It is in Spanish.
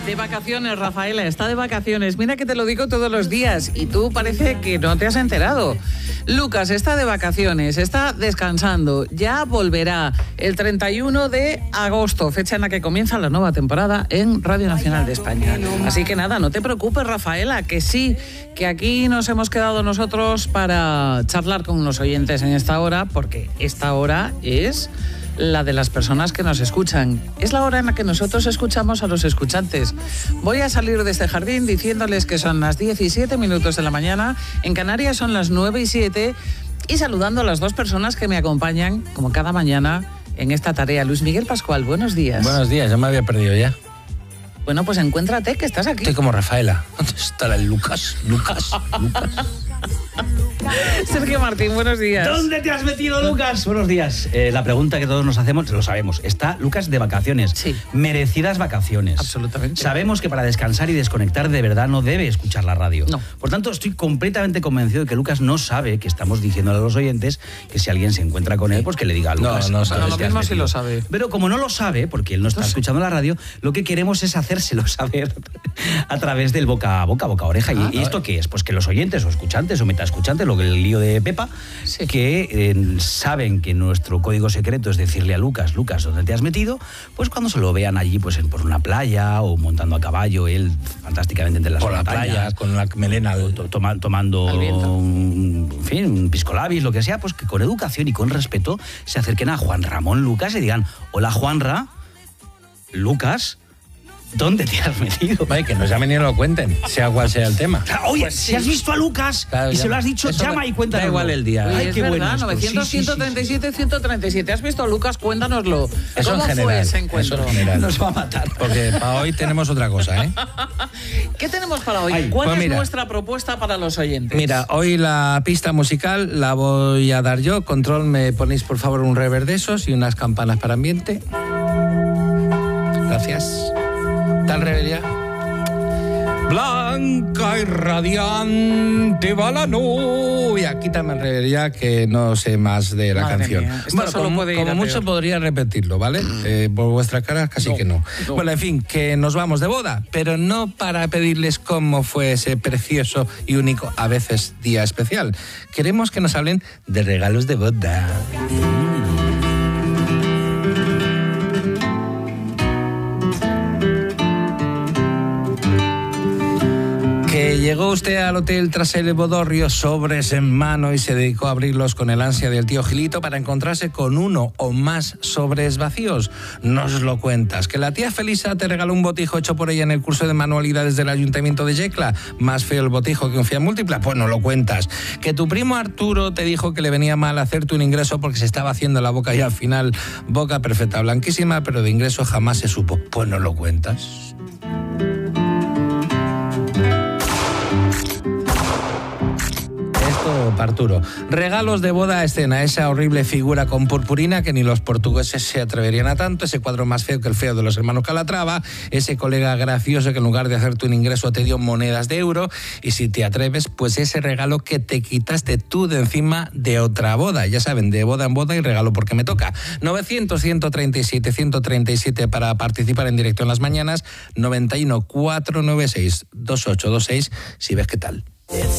De vacaciones, Rafaela, está de vacaciones. Mira que te lo digo todos los días y tú parece que no te has enterado. Lucas está de vacaciones, está descansando. Ya volverá el 31 de agosto, fecha en la que comienza la nueva temporada en Radio Nacional de España. Así que nada, no te preocupes, Rafaela, que sí, que aquí nos hemos quedado nosotros para charlar con los oyentes en esta hora, porque esta hora es la de las personas que nos escuchan. Es la hora en la que nosotros escuchamos a los escuchantes. Voy a salir de este jardín diciéndoles que son las 17 minutos de la mañana, en Canarias son las 9:07, y saludando a las dos personas que me acompañan, como cada mañana, en esta tarea. Luis Miguel Pascual, buenos días. Buenos días, ya me había perdido ya. Bueno, pues encuéntrate, que estás aquí. Estoy como Rafaela. ¿Dónde está el Lucas? Sergio Martín, buenos días. ¿Dónde te has metido, Lucas? Buenos días. La pregunta que todos nos hacemos, lo sabemos, está Lucas de vacaciones. Sí. Merecidas vacaciones. Absolutamente. Sabemos que para descansar y desconectar de verdad no debe escuchar la radio. No. Por tanto, estoy completamente convencido de que Lucas no sabe que estamos diciéndole a los oyentes que si alguien se encuentra con él, pues que le diga a Lucas. No sabe. No, lo mismo sí lo sabe. Pero como no lo sabe, porque él no está escuchando la radio, lo que queremos es hacérselo saber a través del boca a boca, boca a oreja. ¿Y esto qué es? Pues que los oyentes o escuchantes o metaescuchantes, lo que el lío de Pepa, sí, que saben que nuestro código secreto es decirle a Lucas, ¿dónde te has metido? Pues cuando se lo vean allí, pues por una playa o montando a caballo, él fantásticamente entre las por montañas, la playa, con la melena tomando al viento, un pisco labis, lo que sea, pues que con educación y con respeto se acerquen a Juan Ramón Lucas y digan: hola, Juanra, Lucas, ¿dónde te has metido? Vale, que nos llamen y nos lo cuenten, sea cual sea el tema. Oye, Pues sí. si has visto a Lucas y se lo has dicho, Eso llama y cuéntanos. Da igual el día. Oye, Ay, es qué verdad, bueno esto. 900, Sí, sí, sí, 137, 137. ¿Has visto a Lucas? Cuéntanoslo. Eso ¿Cómo en general, fue ese encuentro? eso en general. Nos va a matar. Porque para hoy tenemos otra cosa, ¿eh? ¿Qué tenemos para hoy? Ay, ¿Cuál pues es mira, nuestra propuesta para los oyentes? Mira, hoy la pista musical la voy a dar yo. Control, me ponéis por favor un reverb de esos y unas campanas para ambiente. Gracias. Tal reverb ya. Blanca y radiante va la nube. Quítame el reverb ya, que no sé más de la Madre canción. mía, esto solo puede ir como a mucho peor. podría repetirlo, ¿vale? Por vuestra cara casi No, que no. no. Bueno, en fin, que nos vamos de boda, pero no para pedirles cómo fue ese precioso y único, a veces, día especial. Queremos que nos hablen de regalos de boda. Que llegó usted al hotel tras el bodorrio, sobres en mano, y se dedicó a abrirlos con el ansia del tío Gilito para encontrarse con uno o más sobres vacíos. Nos lo cuentas. Que la tía Felisa te regaló un botijo hecho por ella en el curso de manualidades del Ayuntamiento de Yecla. Más feo el botijo que un Fiat Múltipla. Pues no lo cuentas. Que tu primo Arturo te dijo que le venía mal hacerte un ingreso porque se estaba haciendo la boca y al final boca perfecta, blanquísima, pero de ingreso jamás se supo. Pues no lo cuentas. Para Arturo. Regalos de boda a escena, esa horrible figura con purpurina que ni los portugueses se atreverían a tanto, ese cuadro más feo que el feo de los hermanos Calatrava, ese colega gracioso que en lugar de hacerte un ingreso te dio monedas de euro, y si te atreves, pues ese regalo que te quitaste tú de encima de otra boda. Ya saben, de boda en boda y regalo porque me toca. 900-137-137 para participar en directo en las mañanas, 91-496-2826, si ves qué tal.